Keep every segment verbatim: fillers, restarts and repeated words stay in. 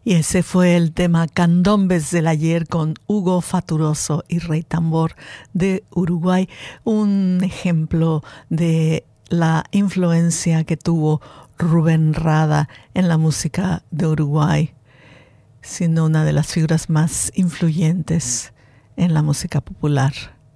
Y ese fue el tema Candombes del Ayer con Hugo Faturoso y Rey Tambor de Uruguay. Un ejemplo de la influencia que tuvo Rubén Rada en la música de Uruguay, siendo una de las figuras más influyentes en la música popular.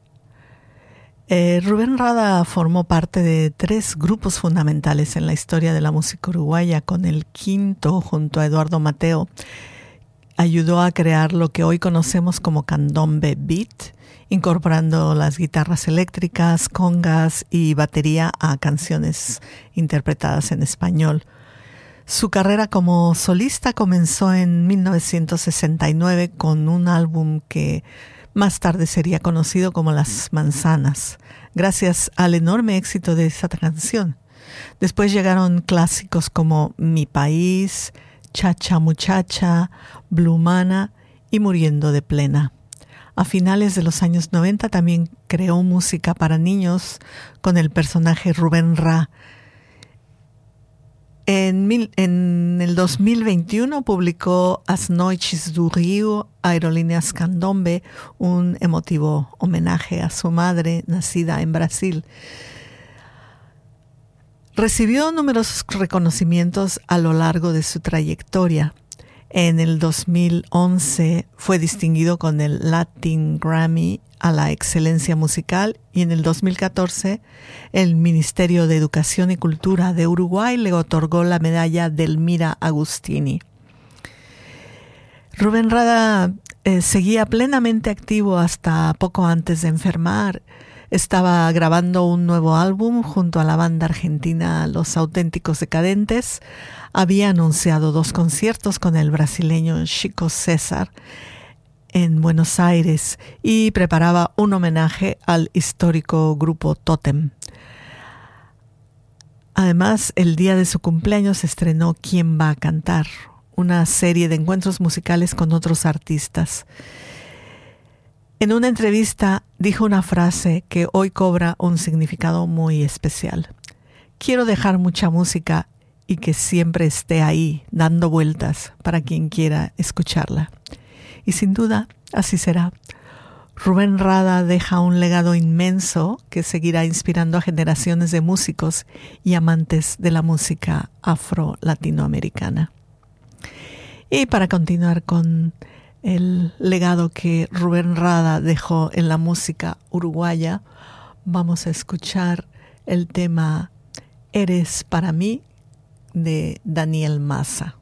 Eh, Rubén Rada formó parte de tres grupos fundamentales en la historia de la música uruguaya. Con el quinto, junto a Eduardo Mateo, ayudó a crear lo que hoy conocemos como candombe beat, incorporando las guitarras eléctricas, congas y batería a canciones interpretadas en español. Su carrera como solista comenzó en mil novecientos sesenta y nueve con un álbum que más tarde sería conocido como Las Manzanas, gracias al enorme éxito de esa canción. Después llegaron clásicos como Mi País, Chacha Muchacha, Blumana y Muriendo de Plena. A finales de los años noventa también creó música para niños con el personaje Rubén Ra. En, mil, en el dos mil veintiuno publicó As Noites do Rio, Aerolíneas Candombe, un emotivo homenaje a su madre, nacida en Brasil. Recibió numerosos reconocimientos a lo largo de su trayectoria. En el dos mil once fue distinguido con el Latin Grammy a la excelencia musical, y en el dos mil catorce el Ministerio de Educación y Cultura de Uruguay le otorgó la medalla Delmira Agustini. Rubén Rada eh, seguía plenamente activo hasta poco antes de enfermar. Estaba grabando un nuevo álbum junto a la banda argentina Los Auténticos Decadentes. Había anunciado dos conciertos con el brasileño Chico César en Buenos Aires y preparaba un homenaje al histórico grupo Totem. Además, el día de su cumpleaños estrenó ¿Quién va a cantar?, una serie de encuentros musicales con otros artistas. En una entrevista dijo una frase que hoy cobra un significado muy especial. Quiero dejar mucha música y que siempre esté ahí, dando vueltas para quien quiera escucharla. Y sin duda, así será. Rubén Rada deja un legado inmenso que seguirá inspirando a generaciones de músicos y amantes de la música afro-latinoamericana. Y para continuar con el legado que Rubén Rada dejó en la música uruguaya, vamos a escuchar el tema Eres para mí de Daniel Massa.